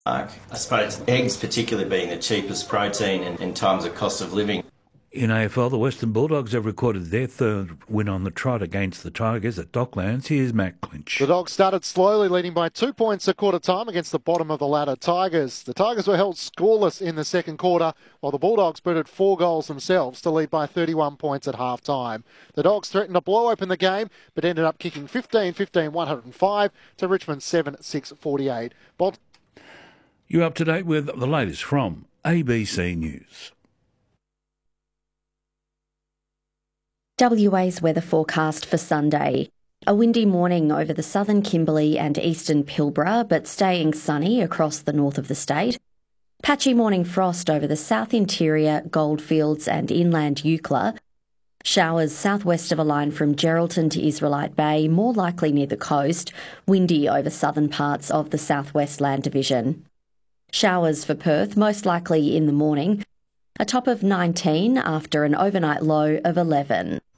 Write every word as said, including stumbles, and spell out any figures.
I suppose eggs particularly being the cheapest protein in, in times of cost of living. In A F L, the Western Bulldogs have recorded their third win on the trot against the Tigers at Docklands. Here's Matt Clinch. The Dogs started slowly, leading by two points at quarter time against the bottom of the ladder Tigers. The Tigers were held scoreless in the second quarter, while the Bulldogs booted four goals themselves to lead by thirty-one points at half time. The Dogs threatened to blow open the game, but ended up kicking fifteen fifteen one oh five to Richmond seven six forty-eight. Bolt- You're up to date with the latest from A B C News. W A's weather forecast for Sunday. A windy morning over the southern Kimberley and eastern Pilbara, but staying sunny across the north of the state. Patchy morning frost over the south interior, Goldfields and inland Eucla. Showers southwest of a line from Geraldton to Israelite Bay, more likely near the coast. Windy over southern parts of the southwest land division. Showers for Perth, most likely in the morning. A top of nineteen after an overnight low of eleven.